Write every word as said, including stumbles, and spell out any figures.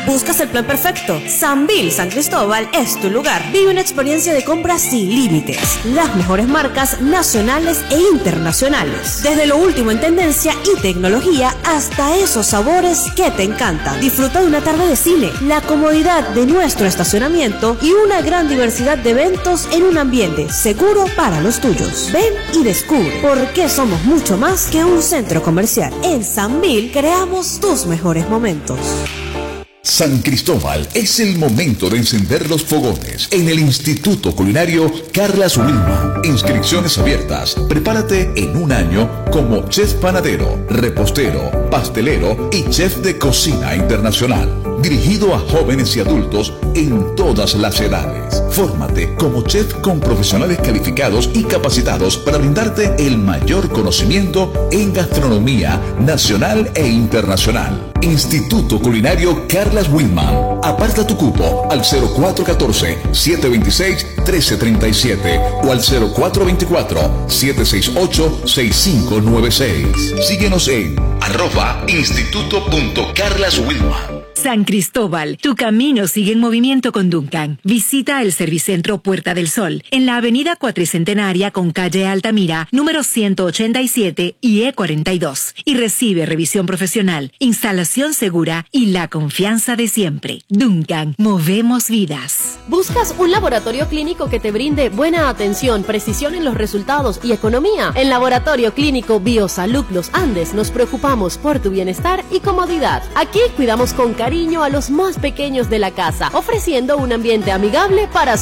¿Buscas el plan perfecto? Sambil San Cristóbal es tu lugar. Vive una experiencia de compra sin límites. Las mejores marcas nacionales e internacionales. Desde lo último en tendencia y tecnología hasta esos sabores que te encantan. Disfruta de una tarde de cine, la comodidad de nuestro estacionamiento y una gran diversidad de eventos en un ambiente seguro para los tuyos. Ven y descubre por qué somos mucho más que un centro comercial. En Sambil creamos tus mejores momentos. San Cristóbal, es el momento de encender los fogones en el Instituto Culinario Carlas Wilma. Inscripciones abiertas. Prepárate en un año como chef panadero, repostero, pastelero y chef de cocina internacional. Dirigido a jóvenes y adultos en todas las edades. Fórmate como chef con profesionales calificados y capacitados para brindarte el mayor conocimiento en gastronomía nacional e internacional. Instituto Culinario Carlas Wilman. Aparta tu cupo al cero cuatro uno cuatro, siete dos seis, uno tres tres siete o al cero cuatro dos cuatro, siete seis ocho, seis cinco nueve seis. Síguenos en arroba instituto.carlaswilman. San Cristóbal, tu camino sigue en movimiento con Duncan. Visita el Servicentro Puerta del Sol en la avenida Cuatricentenaria con calle Altamira, número ciento ochenta y siete y E cuarenta y dos. Y recibe revisión profesional, instalación segura y la confianza de siempre. Duncan, movemos vidas. ¿Buscas un laboratorio clínico que te brinde buena atención, precisión en los resultados y economía? En Laboratorio Clínico Biosalud Los Andes nos preocupamos por tu bienestar y comodidad. Aquí cuidamos con cariño a los más pequeños de la casa, ofreciendo un ambiente amigable para